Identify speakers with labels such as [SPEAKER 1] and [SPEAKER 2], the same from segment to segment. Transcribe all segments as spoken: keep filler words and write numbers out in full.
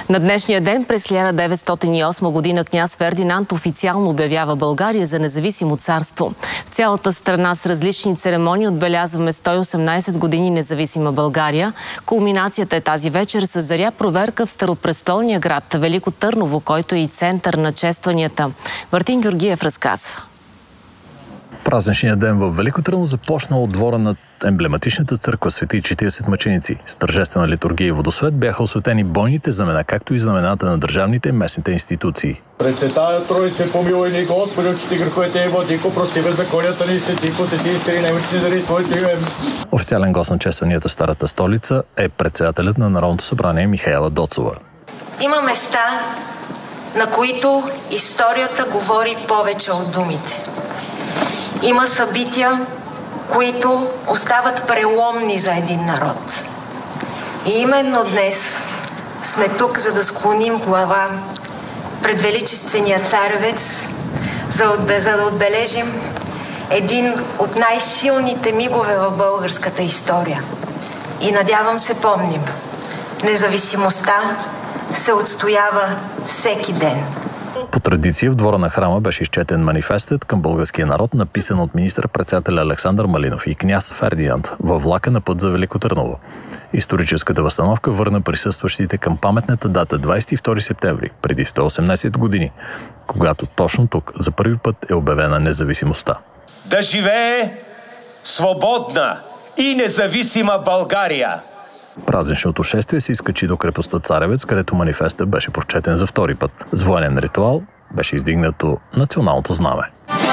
[SPEAKER 1] На днешния ден през хиляда деветстотин и осма година княз Фердинанд официално обявява България за независимо царство. В цялата страна с различни церемонии отбелязваме сто и осемнадесет години независима България. Кулминацията е тази вечер с заря проверка в старопрестолния град Велико Търново, който е и център на честванията. Мартин Георгиев разказва.
[SPEAKER 2] Празничният ден в Велико Търново започна от двора на емблематичната църква Свети четиридесет мъченици. С тържествена литургия и водосвет бяха осветени бойните знамена, както и знамената на държавните и местните институции.
[SPEAKER 3] Пресветая Троице, помилуй ни, Господи, очисти греховете и владико, прости беззаконията ни, свети, посети истини, немощни заради Твоето име.
[SPEAKER 2] Официален гост на честванията в Старата столица е председателят на Народното събрание Михаела Доцова.
[SPEAKER 4] Има места, на които историята говори повече от думите. Има събития, които остават преломни за един народ. И именно днес сме тук, за да склоним глава пред величествения царевец, за да отбележим един от най-силните мигове в българската история. И надявам се помним, независимостта се отстоява всеки ден.
[SPEAKER 2] По традиция в двора на храма беше изчетен манифестът към българския народ, написан от министър-председателя Александър Малинов и княз Фердинанд във влака на път за Велико Търново. Историческата възстановка върна присъстващите към паметната дата двадесет и втори септември, преди сто и осемнадесет години, когато точно тук за първи път е обявена независимостта.
[SPEAKER 5] Да живее свободна и независима България!
[SPEAKER 2] Празничното шествие се изкачи до крепостта Царевец, където манифестът беше прочетен за втори път. С военен ритуал беше издигнато националното знаме.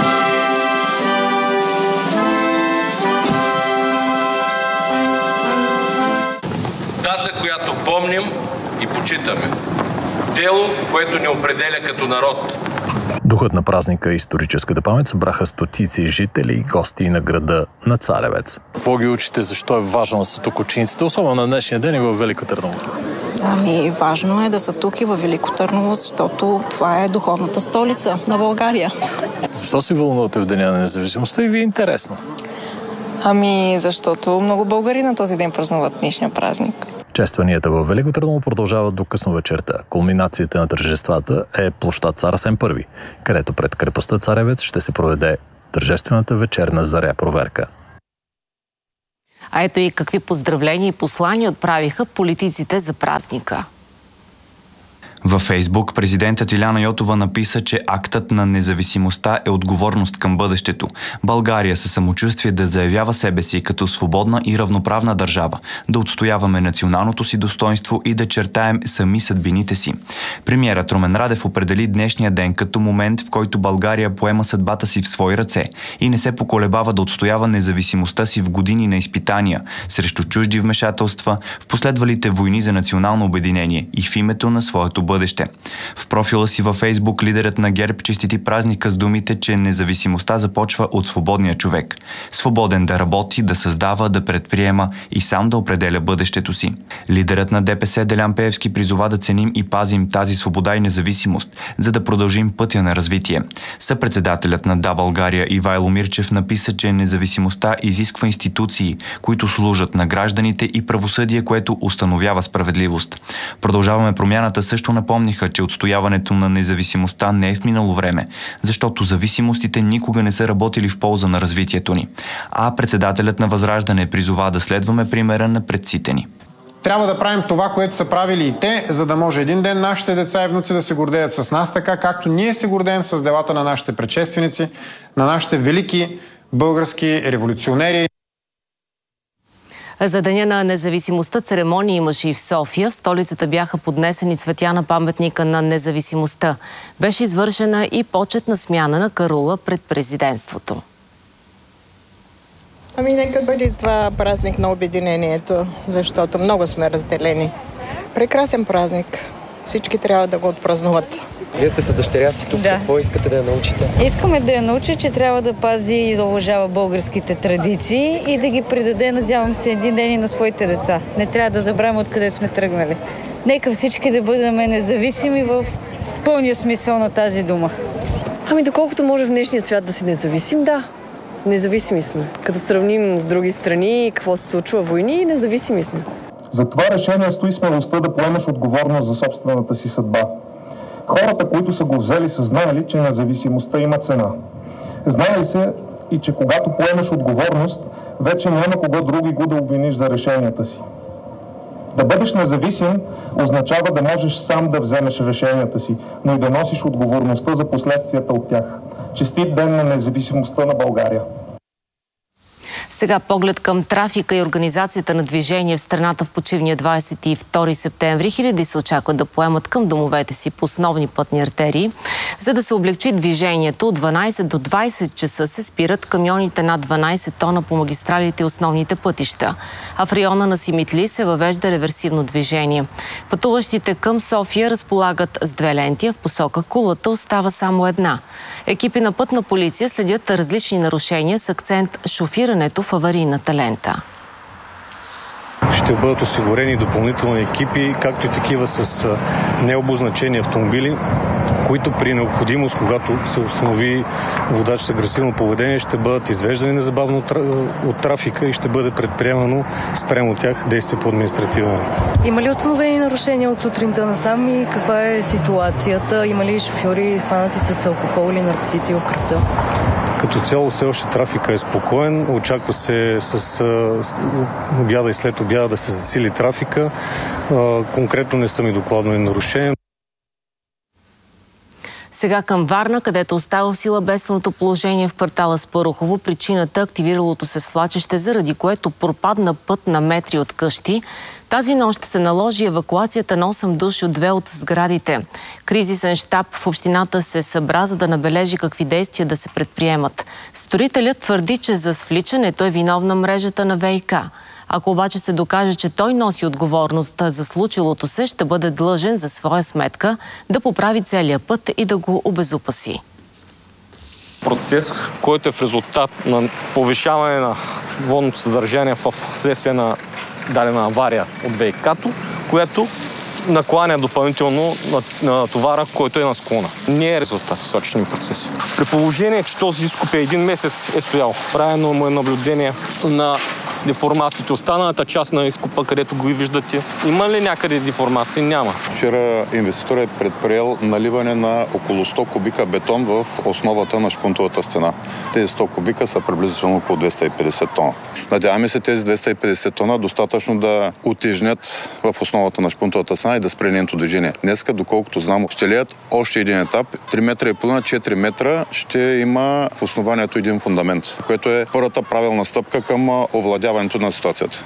[SPEAKER 6] Дата, която помним и почитаме. Дело, което ни определя като народ.
[SPEAKER 2] Духът на празника и историческата памет събраха стотици жители и гости на града на Царевец.
[SPEAKER 7] Какво ги учите, защо е важно да са тук учениците, особено на днешния ден и в Велико Търново?
[SPEAKER 8] Ами, важно е да са тук и в Велико Търново, защото това е духовната столица на България.
[SPEAKER 2] Защо си вълнувате в Деня на независимостта и ви е интересно?
[SPEAKER 8] Ами, защото много българи на този ден празнуват днешния празник.
[SPEAKER 2] Честванията във Велико Търново продължават до късно вечерта. Кулминацията на тържествата е площад Цар Асен Първи, където пред крепостта Царевец ще се проведе тържествената вечерна заря проверка.
[SPEAKER 1] А ето и какви поздравления и послания отправиха политиците за празника.
[SPEAKER 9] Във Фейсбук президентът Иляна Йотова написа, че актът на независимостта е отговорност към бъдещето. България със самочувствие да заявява себе си като свободна и равноправна държава, да отстояваме националното си достоинство и да чертаем сами съдбините си. Премиерът Румен Радев определи днешния ден като момент, в който България поема съдбата си в свои ръце и не се поколебава да отстоява независимостта си в години на изпитания срещу чужди вмешателства, в последвалите войни за национално обединение и в името на своето бъдеще. В профила си във Фейсбук лидерът на ГЕРБ честити празника с думите, че независимостта започва от свободния човек. Свободен да работи, да създава, да предприема и сам да определя бъдещето си. Лидерът на ДПС Делян Пеевски призова да ценим и пазим тази свобода и независимост, за да продължим пътя на развитие. Съпредседателят на Да, България Ивайло Мирчев написа, че независимостта изисква институции, които служат на гражданите и правосъдие, което установява справедливост. Продължаваме промяната също напомниха, че отстояването на независимостта не е в минало време, защото зависимостите никога не са работили в полза на развитието ни. А председателят на Възраждане призова да следваме примера на предците ни.
[SPEAKER 10] Трябва да правим това, което са правили и те, за да може един ден нашите деца и внуци да се гордеят с нас, така както ние се гордеем с делата на нашите предшественици, на нашите велики български революционери.
[SPEAKER 1] За Деня на независимостта церемонии имаше и в София. В столицата бяха поднесени цветя на паметника на независимостта. Беше извършена и почетна смяна на карула пред президентството.
[SPEAKER 11] Ами нека бъде това празник на обединението, защото много сме разделени. Прекрасен празник. Всички трябва да го отпразнуват.
[SPEAKER 12] Вие сте с дъщеря си тук. Да. Какво искате да я научите?
[SPEAKER 13] Искаме да я научи, че трябва да пази и да уважава българските традиции и да ги предаде, надявам се, един ден и на своите деца. Не трябва да забравяме откъде сме тръгнали. Нека всички да бъдем независими в пълния смисъл на тази дума.
[SPEAKER 14] Ами доколкото може в днешния свят да си независим, да. Независими сме. Като сравним с други страни, какво се случва, войни, независими сме.
[SPEAKER 15] За това решение стои смелостта да поемеш отговорност за собствената си съдба. Хората, които са го взели, са знаели, че независимостта има цена. Знаели се и че когато поемеш отговорност, вече няма кого други го да обвиниш за решенията си. Да бъдеш независим означава да можеш сам да вземеш решенията си, но и да носиш отговорността за последствията от тях. Честит ден на независимостта на България!
[SPEAKER 1] Сега поглед към трафика и организацията на движение в страната в почивния двадесет и втори септември. Хиляди се очакват да поемат към домовете си по основни пътни артерии. За да се облегчи движението, от дванадесет до двадесет часа се спират камионите над дванадесет тона по магистралите и основните пътища. А в района на Симитли се въвежда реверсивно движение. Пътуващите към София разполагат с две ленти, а в посока Кулата остава само една. Екипи на пътна полиция следят различни нарушения с акцент шофирането в аварийната лента.
[SPEAKER 16] Ще бъдат осигурени допълнителни екипи, както и такива с необозначени автомобили, които при необходимост, когато се установи водач с агресивно поведение, ще бъдат извеждани незабавно от трафика и ще бъде предприемано спрямо тях действие по административен ред.
[SPEAKER 14] Има ли установени нарушения от сутринта насам и каква е ситуацията? Има ли шофьори хванати с алкохол или наркотици в кръвта?
[SPEAKER 16] Като цяло все още трафика е спокоен. Очаква се с, с обяда и след обяда да се засили трафика. А, конкретно не са ми докладвани нарушения.
[SPEAKER 1] Сега към Варна, където остава в сила бедственото положение в квартала Спарухово. Причината – активиралото се свлачище, заради което пропадна път на метри от къщи. Тази нощ се наложи евакуацията на осем души от две от сградите. Кризисен щаб в общината се събра, за да набележи какви действия да се предприемат. Строителят твърди, че за свличането е виновна мрежата на ВиК. Ако обаче се докаже, че той носи отговорността за случилото се, ще бъде длъжен за своя сметка да поправи целия път и да го обезопаси.
[SPEAKER 17] Процес, който е в резултат на повишаване на водното съдържание в следствие на дадена авария от ВиК-то, което накланя допълнително на, на товара, който е на склона. Не е резултат от свлачищни процеси. При положение, че този изкоп е един месец е стоял, правилно му е наблюдение на деформациите. Останалата част на изкопа, където го и виждате, има ли някъде деформации? Няма.
[SPEAKER 18] Вчера инвеститорът е предприел наливане на около сто кубика бетон в основата на шпунтовата стена. Тези сто кубика са приблизително около двеста и петдесет тона. Надяваме се тези двеста и петдесет тона достатъчно да утежнят в основата на шпунтовата стена и да спре нейното движение. Днеска, доколкото знам, ще леят още един етап. три метра и половина, четири метра ще има в основанието един фундамент, което е първата правилна стъпка към овладяването на ситуацията.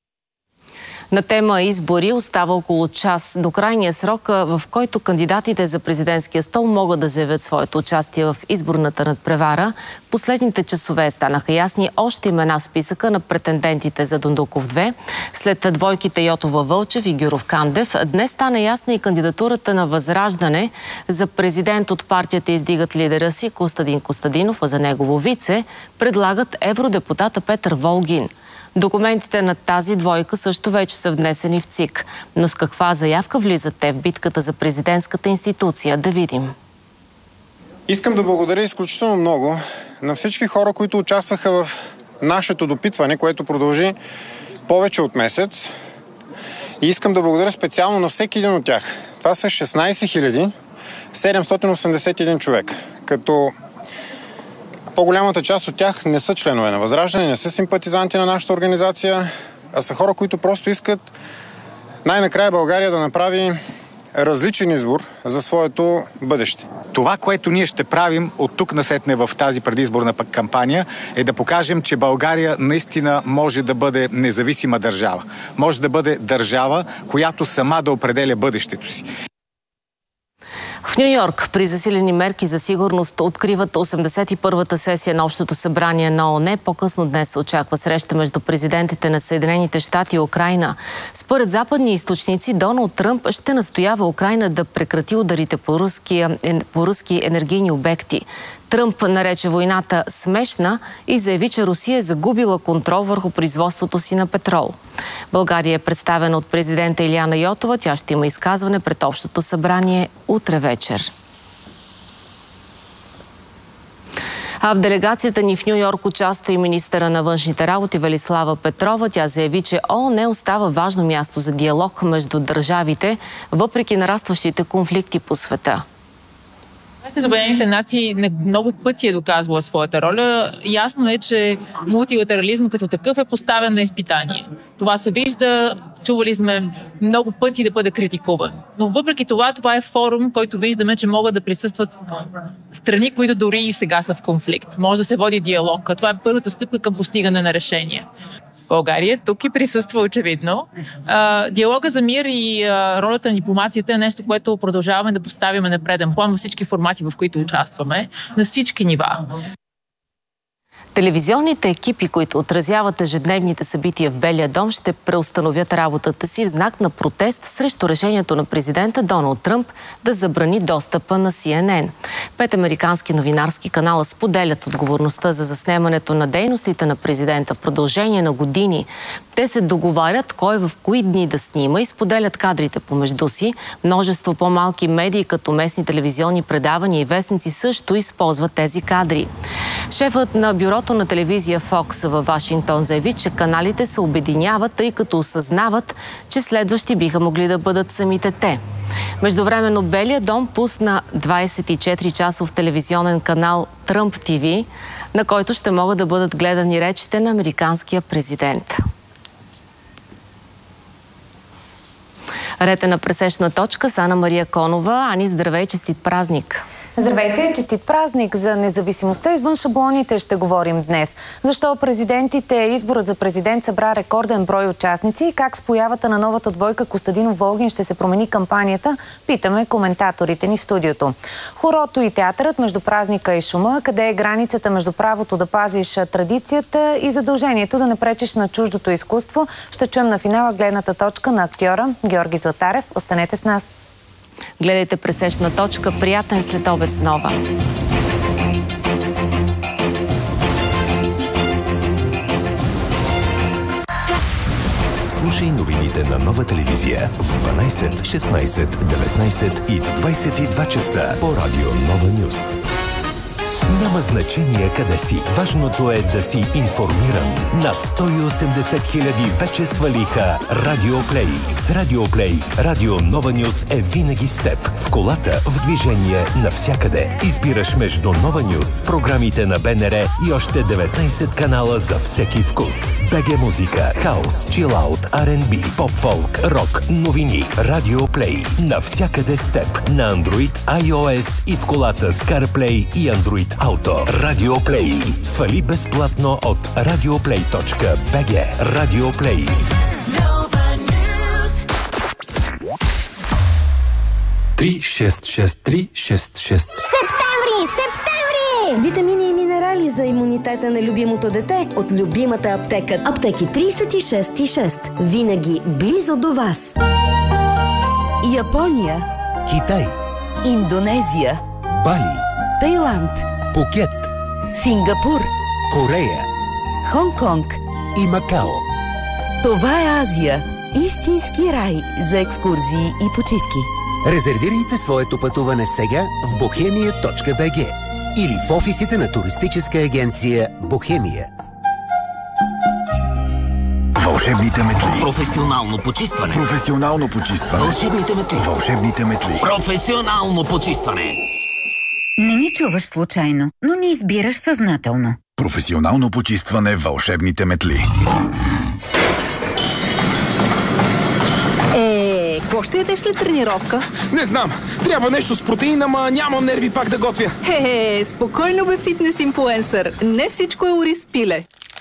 [SPEAKER 1] На тема избори остава около час до крайния срок, в който кандидатите за президентския стол могат да заявят своето участие в изборната надпревара. Последните часове станаха ясни още имена в списъка на претендентите за Дондуков две. След двойките Йотова Вълчев и Гюров Кандев, днес стана ясна и кандидатурата на Възраждане. За президент от партията издигат лидера си Костадин Костадинов, а за негово вице предлагат евродепутата Петър Волгин. Документите на тази двойка също вече са внесени в ЦИК. Но с каква заявка влизат те в битката за президентската институция? Да видим.
[SPEAKER 10] Искам да благодаря изключително много на всички хора, които участваха в нашето допитване, което продължи повече от месец. И искам да благодаря специално на всеки един от тях. Това са шестнадесет хиляди седемстотин осемдесет и един човек, като по-голямата част от тях не са членове на Възраждане, не са симпатизанти на нашата организация, а са хора, които просто искат най-накрая България да направи различен избор за своето бъдеще.
[SPEAKER 19] Това, което ние ще правим от тук насетне в тази предизборна кампания, е да покажем, че България наистина може да бъде независима държава. Може да бъде държава, която сама да определя бъдещето си.
[SPEAKER 1] В Ню-Йорк при засилени мерки за сигурност откриват осемдесет и първата сесия на Общото събрание на ООН. По-късно днес се очаква среща между президентите на Съединените щати и Украйна. Според западни източници, Доналд Тръмп ще настоява Украйна да прекрати ударите по руски, по руски енергийни обекти. Тръмп нарече войната смешна и заяви, че Русия е загубила контрол върху производството си на петрол. България е представена от президента Илияна Йотова. Тя ще има изказване пред Общото събрание утре вечер. А в делегацията ни в Ню Йорк участва и министъра на външните работи Велислава Петрова. Тя заяви, че ООН остава важно място за диалог между държавите, въпреки нарастващите конфликти по света.
[SPEAKER 20] Обединените нации много пъти е доказвала своята роля. Ясно е, че мултилатерализм като такъв е поставен на изпитание. Това се вижда, чували сме много пъти да бъде критикуван. Но въпреки това, това е форум, който виждаме, че могат да присъстват страни, които дори и сега са в конфликт. Може да се води диалог. Това е първата стъпка към постигане на решения. България тук и присъства очевидно. А, диалога за мир и а, ролята на дипломацията е нещо, което продължаваме да поставяме на преден план във всички формати, в които участваме, на всички нива.
[SPEAKER 1] Телевизионните екипи, които отразяват ежедневните събития в Белия дом, ще преустановят работата си в знак на протест срещу решението на президента Доналд Тръмп да забрани достъпа на Си Ен Ен. Пет американски новинарски канала споделят отговорността за заснемането на дейностите на президента в продължение на години. Те се договарят кой в кои дни да снима и споделят кадрите помежду си. Множество по-малки медии, като местни телевизионни предавания и вестници, също използват тези кадри. Шефът на бюрото на телевизия Fox във Вашингтон заяви, че каналите се обединяват, тъй като осъзнават, че следващи биха могли да бъдат самите те. Междувременно Белия дом пусна двадесет и четири часов телевизионен канал Тръмп Ти Ви, на който ще могат да бъдат гледани речите на американския президент. Ред е на пресечна точка с Ана Мария Конова. Ани, здравей, честит празник!
[SPEAKER 21] Здравейте, честит празник! За независимостта извън шаблоните ще говорим днес. Защо президентите, изборът за президент събра рекорден брой участници и как с появата на новата двойка Костадинов-Волгин ще се промени кампанията, питаме коментаторите ни в студиото. Хорото и театърът между празника и шума, къде е границата между правото да пазиш традицията и задължението да не пречиш на чуждото изкуство, ще чуем на финала гледната точка на актьора Георги Златарев. Останете с нас!
[SPEAKER 1] Гледайте пресечна точка. Приятен следобед с Нова.
[SPEAKER 22] Слушай новините на Нова телевизия в дванадесет, шестнадесет, деветнадесет и в двадесет и два часа по радио Нова Нюс. Няма значение къде си. Важното е да си информиран. Над сто и осемдесет хиляди вече свалиха Радио Плей. С Радио Плей, Радио Нова Нюс е винаги с теб. В колата, в движение, навсякъде. Избираш между Нова Нюс, програмите на Б Н Р и още деветнадесет канала за всеки вкус. БГ музика, хаус, чилаут, Ар Ен Би, поп-фолк, рок, новини. Радио Плей. Навсякъде с теб. На Android, iOS и в колата с CarPlay и Android Auto. Радио Плей. Свали безплатно от радиоплей точка би джи. Радио Плей.
[SPEAKER 23] три шест шест три шест шест.
[SPEAKER 24] Септември! Септември! Витамини и минерали за имунитета на любимото дете от любимата аптека. Аптеки тридесет и шест и шест. Винаги близо до вас.
[SPEAKER 25] Япония.
[SPEAKER 23] Китай.
[SPEAKER 25] Индонезия.
[SPEAKER 23] Бали.
[SPEAKER 25] Тайланд.
[SPEAKER 23] Пукет.
[SPEAKER 25] Сингапур.
[SPEAKER 23] Корея.
[SPEAKER 25] Хонг-Конг.
[SPEAKER 23] И Макао.
[SPEAKER 25] Това е Азия. Истински рай за екскурзии и почивки.
[SPEAKER 23] Резервирайте своето пътуване сега в бохемия точка би джи или в офисите на туристическа агенция Бохемия.
[SPEAKER 22] Вълшебните метли.
[SPEAKER 26] Професионално почистване.
[SPEAKER 22] Професионално почистване.
[SPEAKER 26] Вълшебните метли.
[SPEAKER 22] Вълшебните метли.
[SPEAKER 26] Професионално почистване.
[SPEAKER 27] Не ни чуваш случайно, но ни избираш съзнателно.
[SPEAKER 22] Професионално почистване. Вълшебните метли.
[SPEAKER 28] Е, какво ще ядеш след тренировка?
[SPEAKER 29] Не знам. Трябва нещо с протеин, ама нямам нерви пак да готвя.
[SPEAKER 28] Хе-хе, спокойно бе, фитнес инфлуенсър. Не всичко е ориз пиле.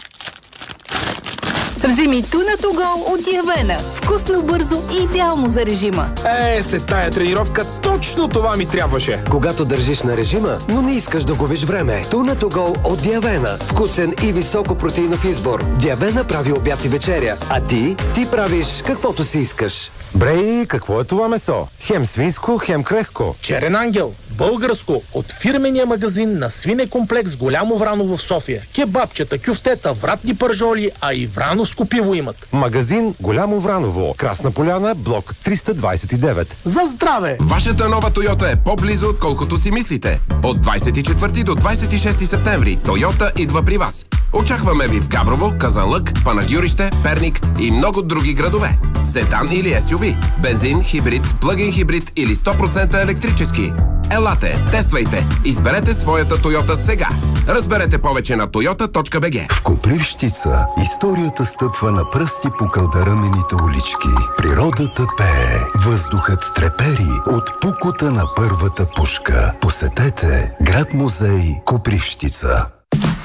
[SPEAKER 28] Вземи Tuna to Go от Диавена. Вкусно, бързо и идеално за режима.
[SPEAKER 29] Е, след тая тренировка точно това ми трябваше.
[SPEAKER 30] Когато държиш на режима, но не искаш да губиш време. Tuna to Go от Диавена. Вкусен и високо протеинов избор. Диавена прави обяд и вечеря. А ти? Ти правиш каквото си искаш.
[SPEAKER 31] Брей, какво е това месо? Хем свинско, хем крехко.
[SPEAKER 29] Черен ангел.
[SPEAKER 2] българско от фирмения магазин на свинекомплекс Голямо Враново в София. Кебабчета, кюфтета, вратни пържоли, а и врановско пиво имат.
[SPEAKER 3] Магазин Голямо Враново, Красна поляна, блок триста двадесет и девет.
[SPEAKER 2] За здраве!
[SPEAKER 4] Вашата нова Тойота е по-близо, отколкото си мислите. От двадесет и четвърти до двадесет и шести септември Тойота идва при вас. Очакваме ви в Габрово, Казанлък, Панагюрище, Перник и много други градове. Седан или ес ю ви, бензин, хибрид, плъгин хибрид или сто процента електрически. Елате, тествайте, изберете своята Тойота сега. Разберете повече на тойота точка би джи.
[SPEAKER 5] В Копривщица историята стъпва на пръсти по кълдарамените улички. Природата пее, въздухът трепери от пукота на първата пушка. Посетете град-музей Копривщица.